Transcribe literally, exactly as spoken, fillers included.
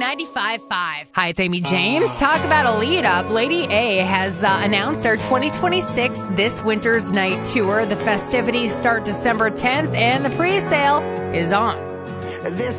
ninety-five point five. Hi, it's Amy James. Talk about a lead up. Lady A has uh, announced their twenty twenty-six This Winter's Night Tour. The festivities start December tenth, and the pre-sale is on. This